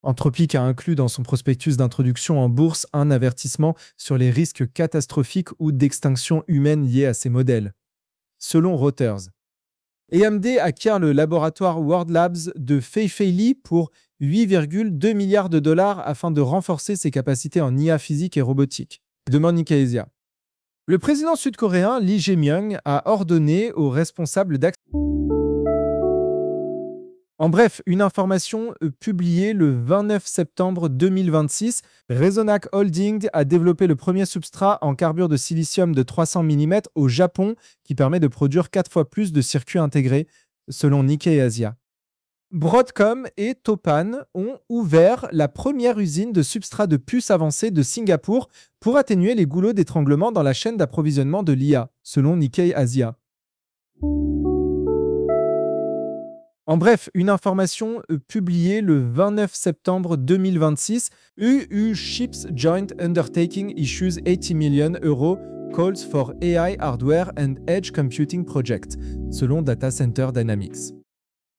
Anthropic a inclus dans son prospectus d'introduction en bourse un avertissement sur les risques catastrophiques ou d'extinction humaine liés à ces modèles. Selon Reuters, AMD acquiert le laboratoire World Labs de Fei-Fei Li pour 8,2 milliards de dollars afin de renforcer ses capacités en IA physique et robotique, demande Nikkei Asia. Le président sud-coréen Lee Jae-myung a ordonné aux responsables d'accès. En bref, une information publiée le 29 septembre 2026, Resonac Holding a développé le premier substrat en carbure de silicium de 300 mm au Japon qui permet de produire 4 fois plus de circuits intégrés, selon Nikkei Asia. Broadcom et Topan ont ouvert la première usine de substrat de puces avancées de Singapour pour atténuer les goulots d'étranglement dans la chaîne d'approvisionnement de l'IA, selon Nikkei Asia. En bref, une information publiée le 29 septembre 2026, UU Ships Joint Undertaking issues 80 million euros calls for AI hardware and edge computing project, selon Data Center Dynamics.